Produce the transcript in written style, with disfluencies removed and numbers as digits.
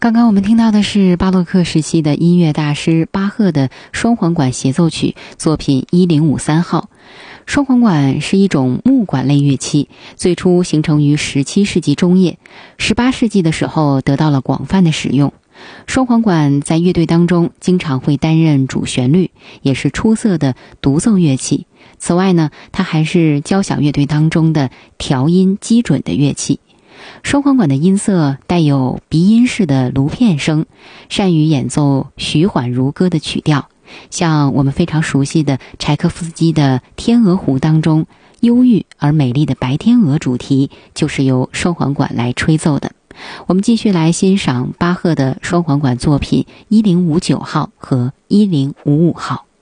刚刚我们听到的是巴洛克时期的音乐大师巴赫的双簧管协奏曲作品1053号。双簧管是一种木管类乐器，最初形成于17世纪中叶，18世纪的时候得到了广泛的使用。双簧管在乐队当中经常会担任主旋律，也是出色的独奏乐器。此外呢，它还是交响乐队当中的调音基准的乐器。双簧管的音色带有鼻音式的颅片声，善于演奏徐缓如歌的曲调，像我们非常熟悉的柴可夫斯基的《天鹅湖》当中忧郁而美丽的白天鹅主题就是由双簧管来吹奏的。我们继续来欣赏巴赫的双簧管作品1059号和1055号。